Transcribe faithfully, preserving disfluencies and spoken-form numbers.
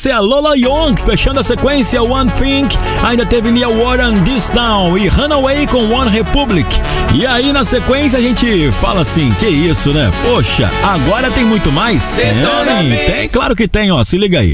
ser a Lola Young, fechando a sequência One Thing. Ainda teve Nia Warren, This Town e Runaway com One Republic. E aí na sequência a gente fala assim, que isso, né? Poxa, agora tem muito mais? Tem, tem, claro que tem, ó, se liga aí.